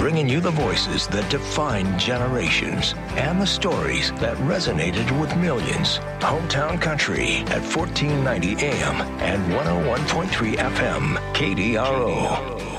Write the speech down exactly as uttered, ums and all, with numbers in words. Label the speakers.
Speaker 1: bringing you the voices that define generations and the stories that resonated with millions. Hometown Country at fourteen ninety A M and one oh one point three F M, K D R O.